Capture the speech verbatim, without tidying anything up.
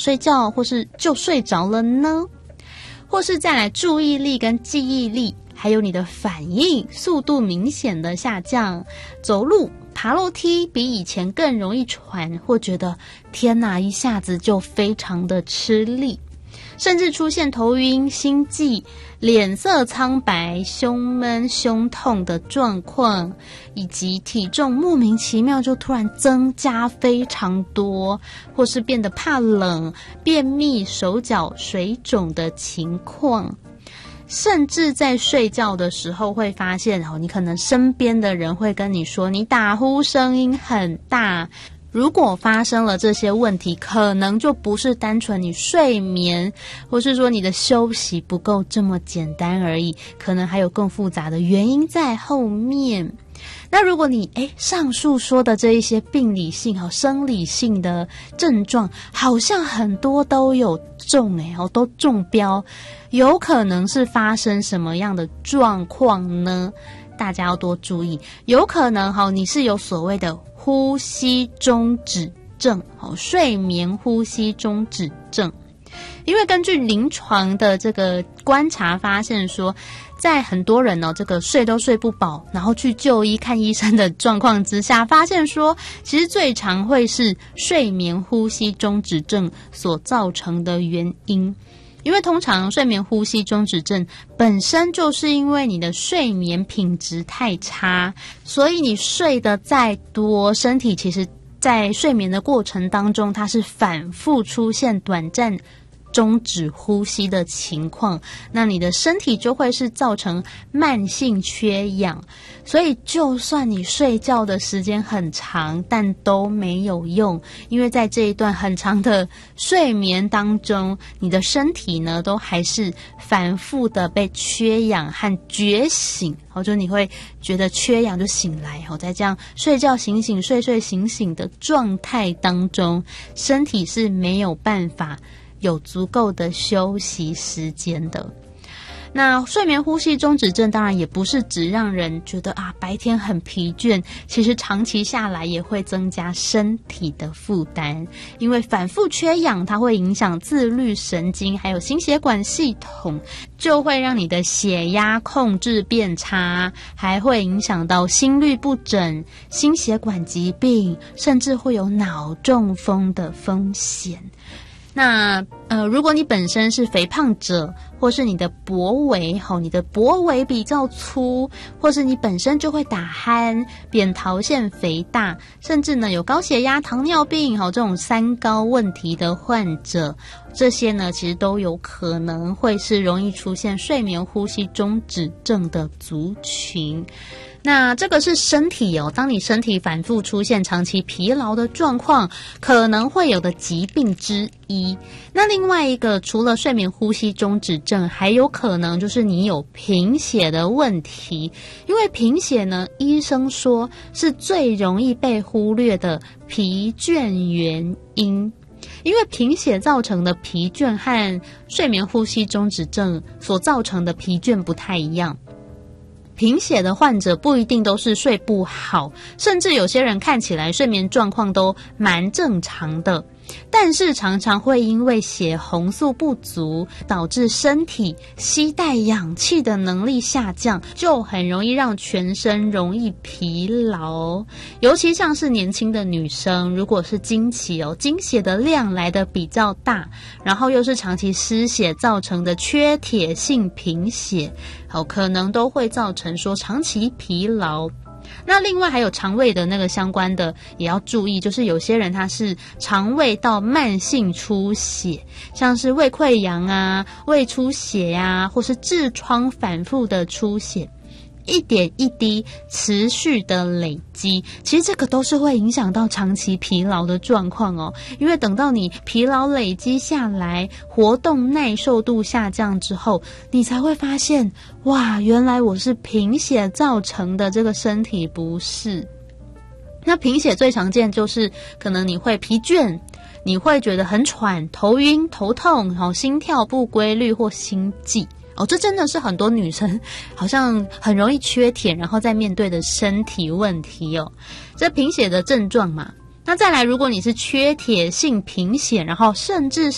睡觉，或是就睡着了呢？或是再来注意力跟记忆力，还有你的反应速度明显的下降，走路爬楼梯比以前更容易喘，或觉得天哪，一下子就非常的吃力，甚至出现头晕、心悸、脸色苍白、胸闷、胸痛的状况，以及体重莫名其妙就突然增加非常多，或是变得怕冷、便秘、手脚水肿的情况。甚至在睡觉的时候会发现哦，你可能身边的人会跟你说你打呼声音很大。如果发生了这些问题，可能就不是单纯你睡眠或是说你的休息不够这么简单而已，可能还有更复杂的原因在后面。那如果你诶上述说的这一些病理性和生理性的症状好像很多都有中诶都中标，有可能是发生什么样的状况呢？大家要多注意，有可能你是有所谓的呼吸中止症，睡眠呼吸中止症。因为根据临床的这个观察发现说，在很多人呢、哦、这个睡都睡不饱，然后去就医看医生的状况之下，发现说其实最常会是睡眠呼吸中止症所造成的原因。因为通常睡眠呼吸中止症本身就是因为你的睡眠品质太差，所以你睡得再多，身体其实在睡眠的过程当中，它是反复出现短暂终止呼吸的情况，那你的身体就会是造成慢性缺氧。所以就算你睡觉的时间很长，但都没有用，因为在这一段很长的睡眠当中，你的身体呢都还是反复的被缺氧和觉醒，就你会觉得缺氧就醒来，在这样睡觉醒醒睡睡醒醒的状态当中，身体是没有办法有足够的休息时间的。那睡眠呼吸中止症当然也不是只让人觉得啊白天很疲倦，其实长期下来也会增加身体的负担，因为反复缺氧它会影响自律神经还有心血管系统，就会让你的血压控制变差，还会影响到心律不整、心血管疾病，甚至会有脑中风的风险。那呃，如果你本身是肥胖者，或是你的脖围吼，你的脖围比较粗，或是你本身就会打鼾、扁桃腺肥大，甚至呢有高血压、糖尿病吼这种三高问题的患者，这些呢其实都有可能会是容易出现睡眠呼吸中止症的族群。那这个是身体哦，当你身体反复出现长期疲劳的状况，可能会有的疾病之一。那另外一个，除了睡眠呼吸中止症，还有可能就是你有贫血的问题。因为贫血呢，医生说是最容易被忽略的疲倦原因。因为贫血造成的疲倦和睡眠呼吸中止症所造成的疲倦不太一样。贫血的患者不一定都是睡不好，甚至有些人看起来睡眠状况都蛮正常的，但是常常会因为血红素不足，导致身体携带氧气的能力下降，就很容易让全身容易疲劳。尤其像是年轻的女生，如果是经期哦，经血的量来得比较大，然后又是长期失血造成的缺铁性贫血，好，可能都会造成说长期疲劳。那另外还有肠胃的那个相关的也要注意，就是有些人他是肠胃道慢性出血，像是胃溃疡啊、胃出血啊，或是痔疮反复的出血，一点一滴持续的累积，其实这个都是会影响到长期疲劳的状况哦。因为等到你疲劳累积下来，活动耐受度下降之后，你才会发现，哇，原来我是贫血造成的这个身体不适。那贫血最常见就是可能你会疲倦，你会觉得很喘、头晕、头痛，然后心跳不规律或心悸。哦，这真的是很多女生好像很容易缺铁，然后在面对的身体问题哦。这贫血的症状嘛，那再来，如果你是缺铁性贫血，然后甚至